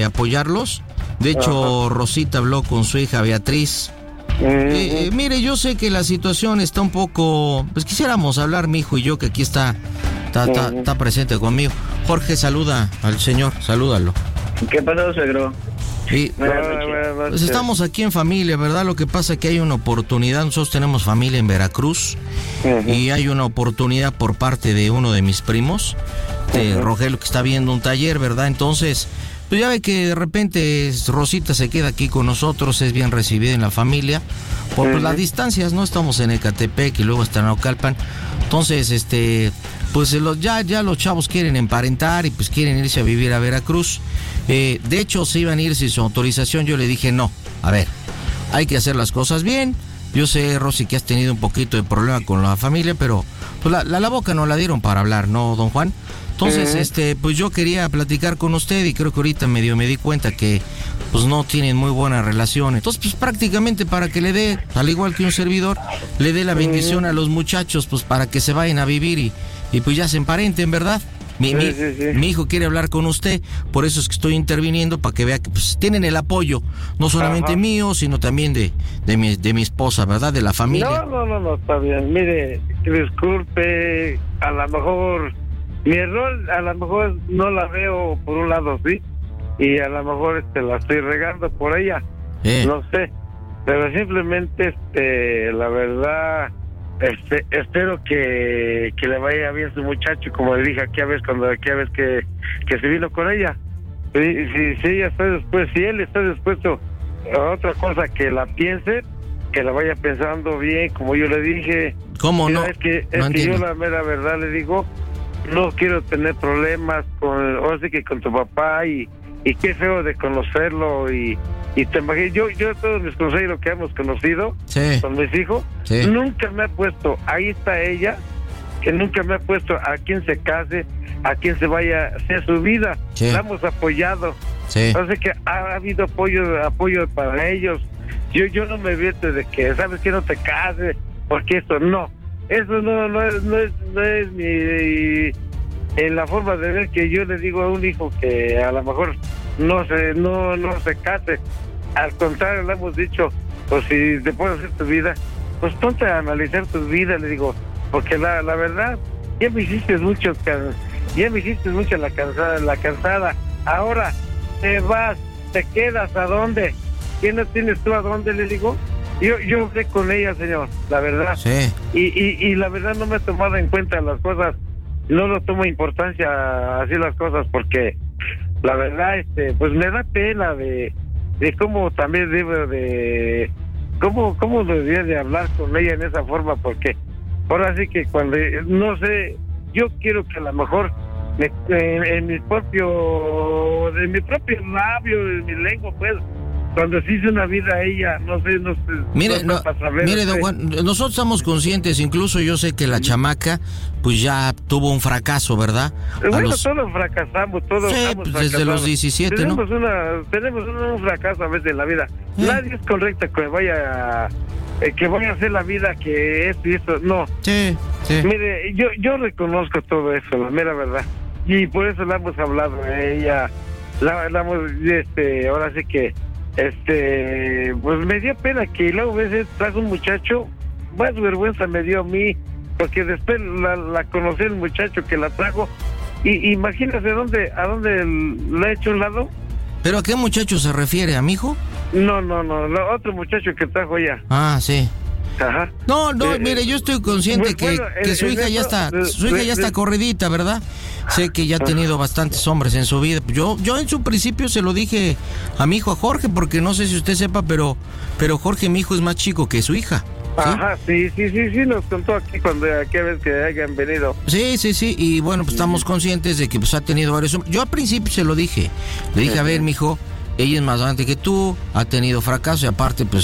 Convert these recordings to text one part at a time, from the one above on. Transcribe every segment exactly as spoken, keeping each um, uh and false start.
apoyarlos. De hecho, Ajá. Rosita habló con su hija Beatriz. Uh-huh. Eh, eh, mire, yo sé que la situación está un poco... Pues quisiéramos hablar, mi hijo y yo, que aquí está, está, uh-huh. está, está presente conmigo. Jorge, saluda al señor, salúdalo. ¿Qué pasó, suegro? Y, pues estamos aquí en familia, ¿verdad? Lo que pasa es que hay una oportunidad, nosotros tenemos familia en Veracruz, uh-huh. y hay una oportunidad por parte de uno de mis primos, de uh-huh. Rogelio, que está viendo un taller, ¿verdad? Entonces, pues ya ve que de repente Rosita se queda aquí con nosotros, es bien recibida en la familia, por uh-huh. pues, las distancias, ¿no? Estamos en Ecatepec y luego está en Naucalpan, entonces, este... pues los, ya, ya los chavos quieren emparentar y pues quieren irse a vivir a Veracruz. Eh, de hecho, se iban a ir sin su autorización. Yo le dije, no, a ver, hay que hacer las cosas bien. Yo sé, Rosy, que has tenido un poquito de problema con la familia, pero pues la, la, la boca no la dieron para hablar, ¿no, don Juan? Entonces, uh-huh. este, pues yo quería platicar con usted y creo que ahorita medio me di cuenta que pues no tienen muy buena relación. Entonces, pues prácticamente para que le dé, al igual que un servidor, le dé la bendición uh-huh. a los muchachos, pues para que se vayan a vivir y, y pues ya se emparenten, ¿verdad? Mi, sí, mi, sí, sí. mi hijo quiere hablar con usted, por eso es que estoy interviniendo, para que vea que pues tienen el apoyo, no solamente Ajá. mío, sino también de, de, mi, de mi esposa, ¿verdad? De la familia. No, no, no, no, está bien. Mire, disculpe, a lo mejor, mi error, a lo mejor no la veo por un lado, sí, y a lo mejor este, la estoy regando por ella, eh. no sé, pero simplemente, este, la verdad... Este, espero que, que le vaya bien su muchacho, como le dije aquella vez cuando aquella vez que, que se vino con ella. Si, si, si ella está dispuesta, si él está dispuesto a otra cosa que la piense, que la vaya pensando bien, como yo le dije. ¿Cómo no? Es que, es no que yo la mera verdad le digo, no quiero tener problemas con, o sea que con tu papá y, y qué feo de conocerlo y Y te imaginas, yo, yo todos mis consejeros que hemos conocido, sí. con mis hijos, sí. nunca me ha puesto, ahí está ella, que nunca me ha puesto a quien se case, a quien se vaya a hacer su vida. Sí. La hemos apoyado. Sí. Así que ha habido apoyo, apoyo para ellos. Yo, yo no me vierto de que, ¿sabes que no te cases? Porque esto no. Eso no, no es, no es, no es mi, en la forma de ver que yo le digo a un hijo que a lo mejor no se, no, no se case. Al contrario, le hemos dicho, pues si te puedes hacer tu vida, pues ponte a analizar tu vida, le digo, porque la, la verdad, ya me hiciste mucho, ya me hiciste mucho la cansada, la cansada. Ahora te vas, te quedas, ¿a dónde? ¿Quién no tienes tú a dónde? Le digo, yo, yo hablé con ella, señor, la verdad. Sí. Y, y, y la verdad no me he tomado en cuenta las cosas, no lo tomo importancia así las cosas, porque la verdad, este, pues me da pena de, de cómo también debo de, cómo, cómo debería de hablar con ella en esa forma, porque ahora sí que cuando, no sé, yo quiero que a lo mejor me, en, en mi propio, de mi propio labio, de mi lengua, pues, cuando se hizo una vida a ella, no sé, no sé. Mire, no, saber, mire, don Juan, nosotros estamos conscientes, incluso yo sé que la chamaca, pues ya tuvo un fracaso, ¿verdad? Bueno, los... todos fracasamos, todos sí, pues desde los diecisiete, tenemos ¿no? Una, tenemos un fracaso a veces en la vida. ¿Eh? Nadie es correcto que vaya, eh, que vaya a hacer la vida que esto y esto, no. Sí, sí. Mire, yo, yo reconozco todo eso, la mera verdad. Y por eso la hemos hablado a ella, la, la hemos, este, ahora sí que, este, pues me dio pena que luego a veces trajo un muchacho, más vergüenza me dio a mí, porque después la, la conocí el muchacho que la trajo, y imagínate dónde, a dónde la he hecho a un lado. ¿Pero a qué muchacho se refiere? ¿A mi hijo? No, no, no, el otro muchacho que trajo ella. Ah, sí. Ajá. No, no, eh, mire, yo estoy consciente bueno, que, que su hija ya está, su hija ya está corridita, ¿verdad? Sé que ya ha tenido bastantes hombres en su vida. Yo, yo en su principio se lo dije a mi hijo, a Jorge, porque no sé si usted sepa, pero, pero Jorge, mi hijo, es más chico que su hija. ¿Sí? Ajá, sí, sí, sí, sí, nos contó aquí cuando aquella vez que hayan venido. Sí, sí, sí, y bueno, pues estamos conscientes de que pues ha tenido varios hombres. Yo al principio se lo dije, le dije, a ver, mijo, ella es más grande que tú, ha tenido fracaso y aparte, pues,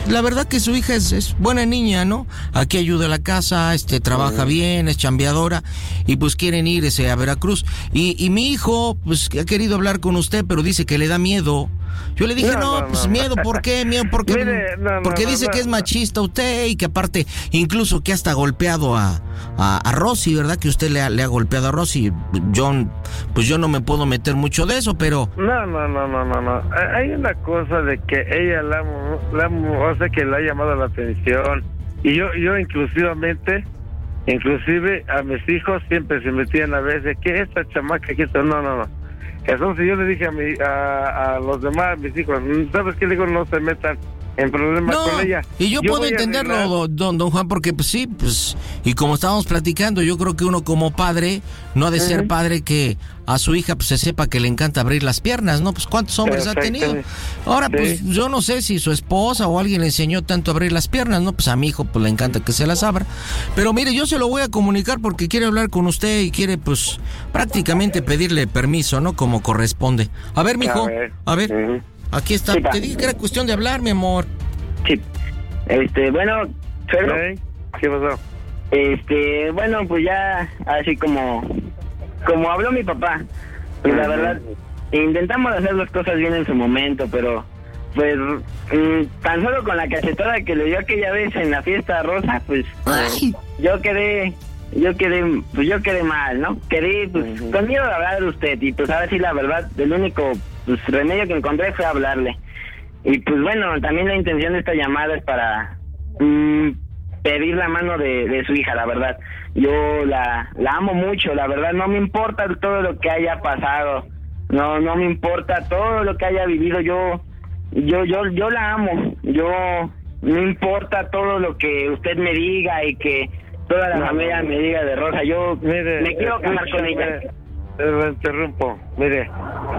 la verdad que su hija es, es buena niña, ¿no? Aquí ayuda a la casa, este, trabaja uh-huh. bien, es chambeadora, y pues quieren ir ese, a Veracruz. Y, y mi hijo, pues, ha querido hablar con usted, pero dice que le da miedo. Yo le dije, no, no, no pues no. miedo, ¿por qué? Miedo, ¿por qué? Mire, no, porque no, dice no, que no. es machista usted y que aparte, incluso que hasta golpeado a, a, a Rosy, ¿verdad? Que usted le ha, le ha golpeado a Rosy. Yo, pues yo no me puedo meter mucho de eso, pero... No, no, no, no, no, no. Hay una cosa de que ella la, la o sea, que le ha llamado la atención. Y yo, yo inclusivamente, inclusive a mis hijos siempre se metían a veces, que esta chamaca que esto, no, no, no. Entonces yo le dije a, mi, a, a los demás, mis hijos, ¿sabes qué? Le digo, no se metan en problemas no, con ella. Y yo, yo puedo entenderlo, don, don Juan, porque pues sí, pues, y como estábamos platicando, yo creo que uno como padre, no ha de uh-huh. ser padre que a su hija pues se sepa que le encanta abrir las piernas, ¿no? Pues ¿cuántos hombres ha tenido? Ahora, pues sí. yo no sé si su esposa o alguien le enseñó tanto a abrir las piernas, ¿no? Pues a mi hijo pues le encanta que se las abra. Pero mire, yo se lo voy a comunicar porque quiere hablar con usted y quiere pues prácticamente pedirle permiso, ¿no? Como corresponde. A ver, mijo, a ver. A ver. Uh-huh. Aquí está, sí, te dije que era cuestión de hablar, mi amor. Sí, este, bueno, Pedro. ¿Eh? ¿Qué pasó? Este, bueno, pues ya, así como, como habló mi papá, pues uh-huh. la verdad, intentamos hacer las cosas bien en su momento, pero, pues, mmm, tan solo con la cachetada que le dio aquella vez en la fiesta rosa, pues, Ay. yo quedé, yo quedé, pues yo quedé mal, ¿no? Quedé, pues, uh-huh. con miedo de hablar de usted, y pues ahora sí, la verdad, el único... pues remedio que encontré fue hablarle. Y pues bueno, también la intención de esta llamada es para mmm, pedir la mano de, de su hija, la verdad. Yo la, la amo mucho, la verdad, no me importa todo lo que haya pasado, no no me importa todo lo que haya vivido, yo yo yo yo la amo, yo no importa todo lo que usted me diga y que toda la no, familia no, me diga de Rosa, yo mire, me quiero casar con ella. Lo interrumpo, mire,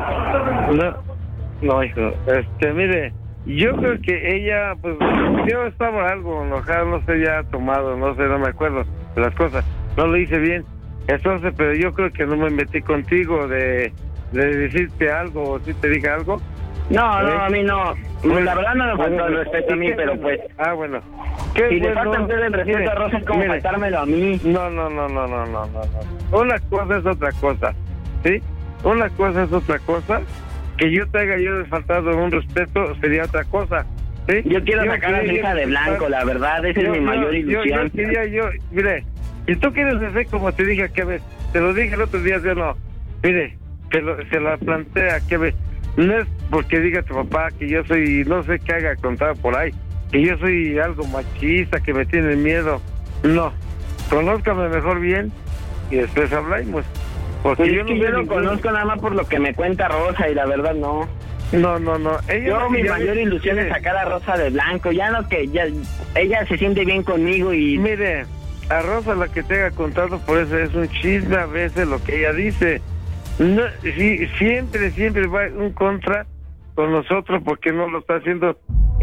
no, no hijo, este, mire, yo creo que ella, pues, yo estaba algo enojado, no sé, ya tomado, no sé, no me acuerdo de las cosas, no lo hice bien, entonces, pero yo creo que no me metí contigo de, de decirte algo, o si te dije algo. No, no, ¿Eh? a mí no, bueno, la verdad no me faltó el respeto a mí, pero pues... Ah, bueno. Si bueno, le falta a usted el respeto mire, a Rosa, es como mire, faltármelo a mí. No, no, no, no, no, no, no. Una cosa es otra cosa, ¿sí? Una cosa es otra cosa. Que yo te haya yo faltado un respeto sería otra cosa, ¿sí? Yo quiero yo sacar a mi hija de blanco, la verdad, esa yo, es mi yo, mayor ilusión. Yo, yo quería, yo, mire, si tú quieres hacer como te dije que vez, te lo dije el otro día, yo no, mire, se, lo, se la plantea que vez, no es porque diga tu papá que yo soy, no sé qué haga contado por ahí, que yo soy algo machista, que me tiene miedo, no, conózcame mejor bien y después hablamos. Porque pues yo es que no yo lo ningún... conozco nada más por lo que me cuenta Rosa y la verdad no. No, no, no. Ella yo no, mi ya mayor me... ilusión mire. es sacar a Rosa de blanco. Ya no que ya ella se siente bien conmigo y... Mire, a Rosa la que te haya contado por eso es un chisme a veces lo que ella dice. No, sí, siempre, siempre va un contra con nosotros porque no lo está haciendo.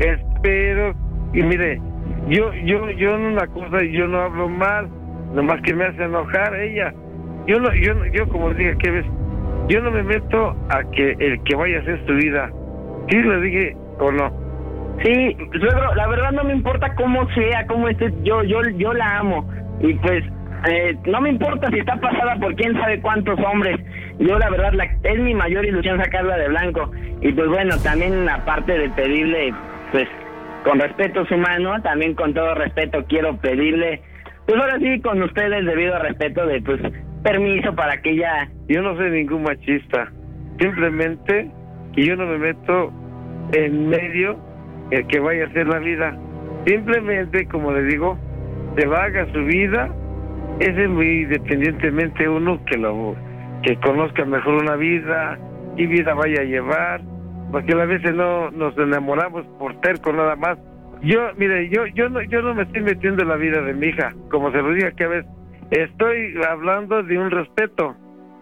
Espero y mire, yo, yo, yo en una cosa yo no hablo mal, nomás que me hace enojar ella. Yo no, yo, yo como dije que ves, yo no me meto a que el que vaya a hacer su vida, ¿sí le dije o no? Sí, suegro, la verdad no me importa cómo sea, cómo esté, yo, yo, yo la amo y pues eh, no me importa si está pasada por quién sabe cuántos hombres. Yo la verdad la, es mi mayor ilusión sacarla de blanco y pues bueno, también aparte de pedirle, pues con respeto a su mano, también con todo respeto quiero pedirle, pues ahora sí con ustedes debido a respeto de pues permiso para que ella... Yo no soy ningún machista, simplemente que yo no me meto en medio el que vaya a hacer la vida, simplemente como le digo, se va a haga su vida, ese es muy independientemente uno que lo que conozca mejor una vida, qué vida vaya a llevar, porque a veces no nos enamoramos por terco nada más. Yo, mire, yo yo no yo no me estoy metiendo en la vida de mi hija, como se lo diga que a veces estoy hablando de un respeto.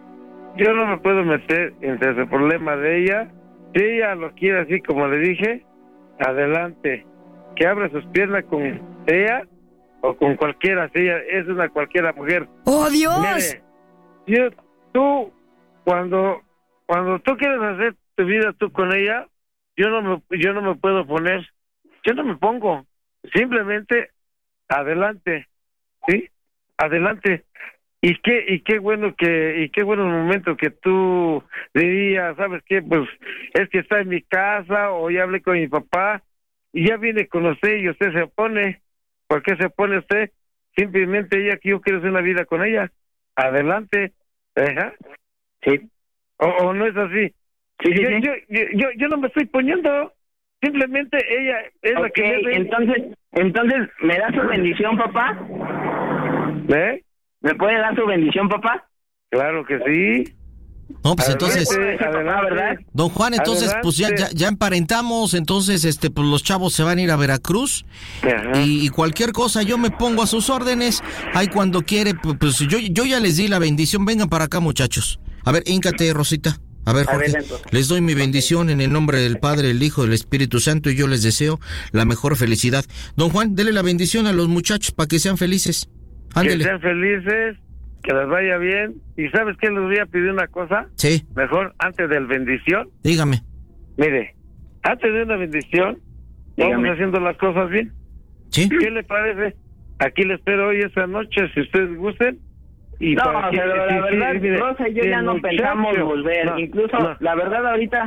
Yo no me puedo meter entre ese problema de ella. Si ella lo quiere así como le dije, adelante. Que abra sus piernas con ella o con cualquiera. Si ella es una cualquiera mujer. ¡Oh, Dios! Mire, yo, tú, cuando cuando tú quieres hacer tu vida tú con ella, yo no me, yo no me puedo poner. yo no me pongo, simplemente adelante, ¿sí? Adelante. Y qué, y qué bueno que, y qué buenos momentos que tú dirías, ¿sabes qué? Pues es que está en mi casa, o ya hablé con mi papá, y ya viene con usted, y usted se opone. ¿Por qué se opone usted? Simplemente ella, que yo quiero hacer una vida con ella. Adelante. Ajá. Sí. O, o no es así. Sí, sí, yo, sí. Yo, yo, yo, yo no me estoy poniendo. Simplemente ella es okay, la que me... entonces, entonces, ¿me da su bendición, papá? ¿Eh? ¿Me puede dar su bendición, papá? Claro que sí. No, pues Adelante, entonces, adelante, ¿verdad? don Juan, entonces, adelante. pues ya, ya, ya emparentamos, entonces, este, pues los chavos se van a ir a Veracruz, y, y cualquier cosa yo me pongo a sus órdenes, ahí cuando quiere, pues, pues yo, yo ya les di la bendición, vengan para acá, muchachos. A ver, híncate, Rosita. A ver, Jorge, a ver, les doy mi bendición en el nombre del Padre, del Hijo, del Espíritu Santo, y yo les deseo la mejor felicidad. Don Juan, dele la bendición a los muchachos para que sean felices. Ándele. Que sean felices, que les vaya bien. ¿Y sabes qué? Les voy a pedir una cosa. Sí. Mejor, antes del bendición. Dígame. Mire, antes de una bendición, Dígame. vamos haciendo las cosas bien. Sí. ¿Qué le parece? Aquí le espero hoy esa noche, si ustedes gusten. Y no, para que, pero la sí, verdad, sí, mire, Rosa y yo si ya el no muchacho- pensamos volver. no, Incluso, no. la verdad, ahorita...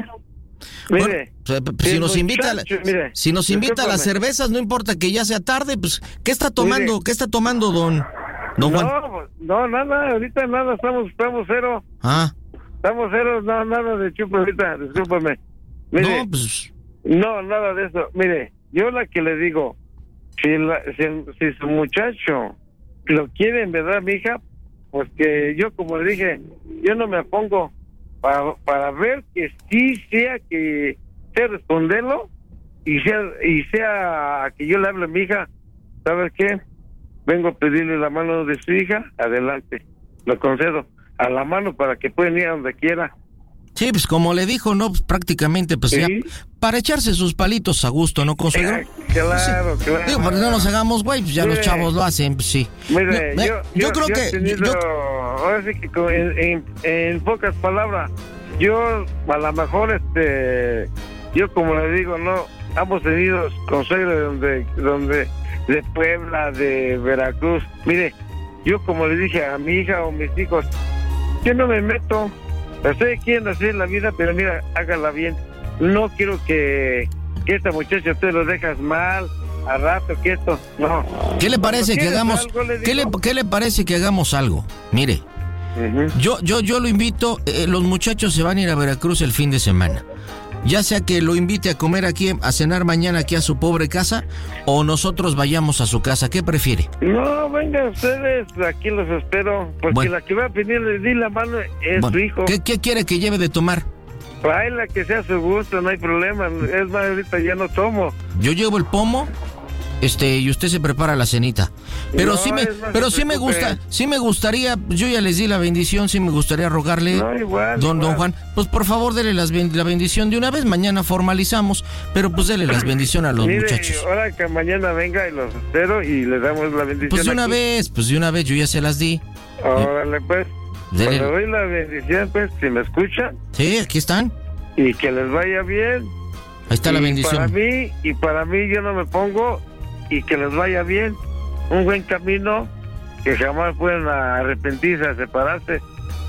Mire, Bueno, si el nos invita, a la- muchacho, mire, si nos invita a las discúlpame. cervezas, no importa que ya sea tarde, pues, ¿qué está tomando? Mire. ¿Qué está tomando, don, don Juan? No, no, nada, ahorita nada, estamos, estamos cero. Ah, Estamos cero, no, nada de chupo ahorita, discúlpame. Mire, no, pues, no, nada de eso. Mire, yo la que le digo, si, la, si, si su muchacho lo quiere en verdad, mi hija, pues que yo, como le dije, yo no me pongo para, para ver que sí sea que sea responderlo y sea y sea que yo le hable a mi hija, ¿sabes qué? Vengo a pedirle la mano de su hija, adelante, lo concedo, a la mano para que pueda ir a donde quiera. sí, pues como le dijo, ¿no? Pues, prácticamente, pues Sí. ya, para echarse sus palitos a gusto, ¿no, consuegro? Eh, claro, claro. Digo, porque no nos hagamos güey, pues ya Mire. los chavos lo hacen, pues sí. Mire, No, yo, eh, yo, creo yo que... he tenido, yo- ahora sí que con- en, en, en pocas palabras, yo a lo mejor, este, yo como le digo, no, hemos tenido consejos de donde, donde, de Puebla, de Veracruz. Mire, yo como le dije a mi hija o mis hijos, yo no me meto, ustedes quieren hacer la vida, pero mira, hágala bien. No quiero que, que esta muchacha usted lo dejas mal, a rato, que esto, no. ¿Qué le parece que ¿Quieres hagamos? algo, le ¿qué, le, digo? ¿Qué le parece que hagamos algo? Mire, Ujú. yo, yo, yo lo invito, eh, los muchachos se van a ir a Veracruz el fin de semana. Ya sea que lo invite a comer aquí, a cenar mañana aquí a su pobre casa, o nosotros vayamos a su casa. ¿Qué prefiere? No, vengan ustedes, aquí los espero, porque Bueno. la que va a pedir le di la mano es Bueno, su hijo. ¿qué, ¿Qué quiere que lleve de tomar? Ay, la que sea su gusto, no hay problema. Es más, ahorita ya no tomo. Yo llevo el pomo, este, y usted se prepara la cenita. Pero No, sí me, es más, pero no sí se me preocupe. gusta, sí me gustaría, yo ya les di la bendición, sí me gustaría rogarle, No, igual, don, don igual. Juan, pues por favor dele las ben- la bendición de una vez, mañana formalizamos, pero pues dele las bendiciones a los Mire, muchachos. ahora que mañana venga y los espero y les damos la bendición. Pues de una aquí. vez, pues de una vez, yo ya se las di. Órale, pues. Dele. Cuando doy la bendición, pues, si me escuchan, Sí, aquí están, y que les vaya bien. ahí está la Y bendición. Para mí, y para mí yo no me pongo, y que les vaya bien. Un buen camino, que jamás pueden arrepentirse, a separarse,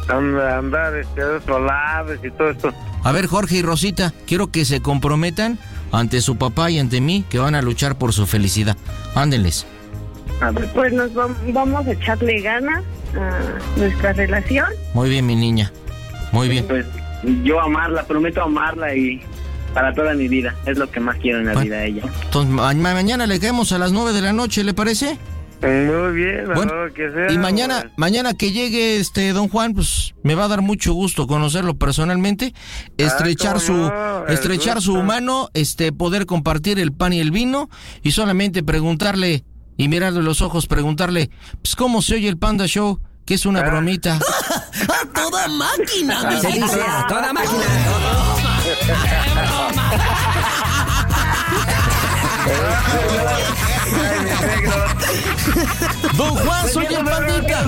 a andar este, de otro lado y todo esto. A ver, Jorge y Rosita, quiero que se comprometan ante su papá y ante mí, que van a luchar por su felicidad. Ándenles. A ver, Pues nos vam- vamos a echarle ganas a nuestra relación. Muy bien, mi niña. Muy bien. pues yo amarla, prometo amarla y para toda mi vida. Es lo que más quiero en la Bueno. vida de ella. Entonces, ma- mañana le caemos a las nueve de la noche, ¿le parece? Muy bien, a Bueno, lo que sea. y mañana, pues. mañana que llegue este don Juan, pues me va a dar mucho gusto conocerlo personalmente, estrechar cómo su, no, el estrechar su gusto. mano, este, poder compartir el pan y el vino y solamente preguntarle y mirarle los ojos, preguntarle, pues cómo se oye el Panda Show, que es una bromita. ¡A toda máquina! Se dice a toda máquina. Ay, mi negro. Don Juan, soy el Pandita.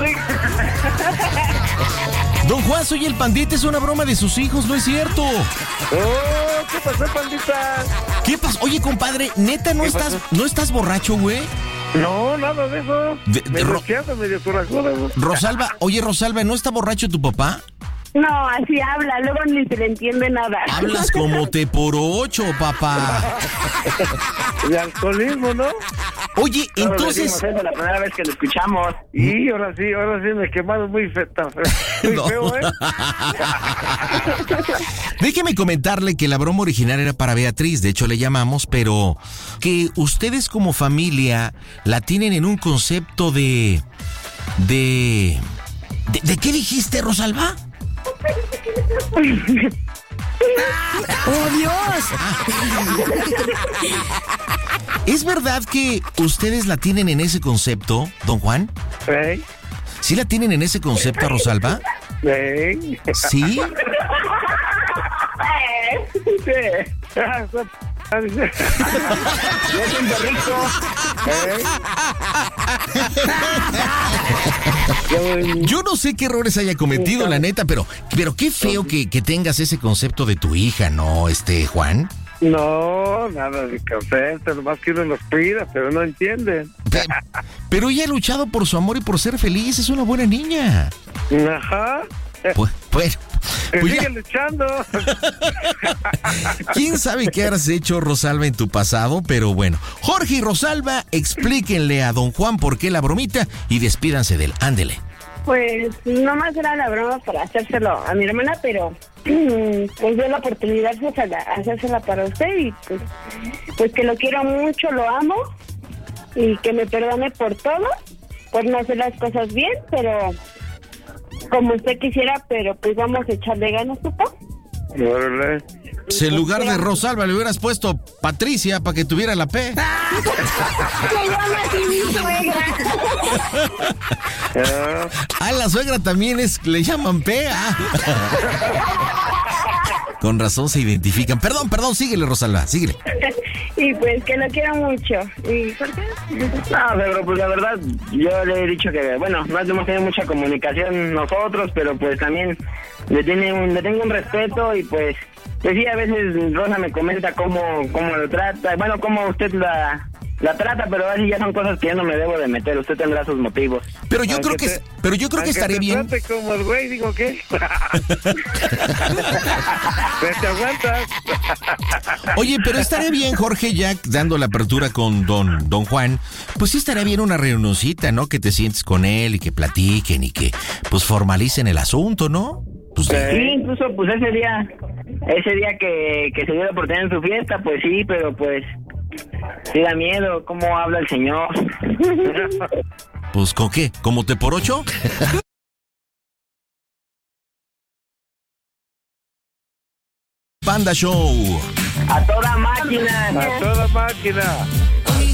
Don Juan, soy el Pandita, es una broma de sus hijos, no es cierto. Oh, ¿qué pasó, Pandita? ¿Qué pasó? Oye, compadre, neta, ¿no estás, ¿no estás borracho, güey? No, nada de eso. De, de, medio Ro- quieto, medio corajudo. Rosalba, oye, Rosalba, ¿no está borracho tu papá? No, así habla, luego ni se le entiende nada. Hablas como te por ocho, papá. De alcoholismo, ¿no? Oye, Todos entonces... decimos eso la primera vez que lo escuchamos. Y ahora sí, ahora sí me quemaron muy, fe, tan feo, muy No. feo, ¿eh? Déjeme comentarle que la broma original era para Beatriz, de hecho le llamamos, pero que ustedes como familia la tienen en un concepto de... de... ¿De, de qué dijiste, Rosalba? ¡Oh, Dios! ¿Es verdad que ustedes la tienen en ese concepto, don Juan? ¿Eh? ¿Sí la tienen en ese concepto, Rosalba? ¿Eh? ¿Sí? Yo siento rico. Yo no sé qué errores haya cometido, la neta, pero, pero qué feo que, que tengas ese concepto de tu hija, ¿no, este, Juan? No, nada de concepto, nomás que uno los cuida, pero no entienden. Pe- Pero ella ha luchado por su amor y por ser feliz, es una buena niña. Ajá. Pues, bueno, Que pues sigue ya, luchando. quién sabe qué has hecho, Rosalba, en tu pasado, pero bueno. Jorge y Rosalba, explíquenle a don Juan por qué la bromita y despídanse de él. Ándele. Pues nomás era la broma para hacérselo a mi hermana, pero pues dio la oportunidad de hacerla- hacérsela para usted y pues, pues que lo quiero mucho, lo amo y que me perdone por todo, por no hacer las cosas bien, pero como usted quisiera, pero pues vamos a echarle ganas, papá. Órale. Si en lugar de Rosalba le hubieras puesto Patricia para que tuviera la P. Se llama así mi suegra. Ah, Ah, la suegra también es, le llaman P. Ah. Con razón se identifican. Perdón, perdón, síguele, Rosalba, síguele. Y pues que lo quiero mucho. ¿Y por qué? No, pero pues la verdad, yo le he dicho que, bueno, no hemos tenido mucha comunicación nosotros, pero pues también le, tiene un, le tengo un respeto y pues, pues sí, a veces Rosa me comenta cómo, cómo lo trata, bueno, cómo usted la, la trata, pero así ya son cosas que yo no me debo de meter, usted tendrá sus motivos. Pero yo Aunque creo que, te- es- pero yo creo que aunque estaría te bien. trate como el güey, digo, ¿qué? Pero te aguantas. Oye, pero estaría bien, Jorge, ya dando la apertura con don, don Juan, pues sí estaría bien una reunioncita, ¿no? Que te sientes con él y que platiquen y que pues formalicen el asunto, ¿no? Pues de- Sí, incluso pues ese día, ese día que, que se dio la oportunidad en su fiesta, pues sí, pero pues sí da miedo cómo habla el señor. pues ¿con qué? ¿Como te por ocho? Panda Show. A toda máquina. A toda máquina.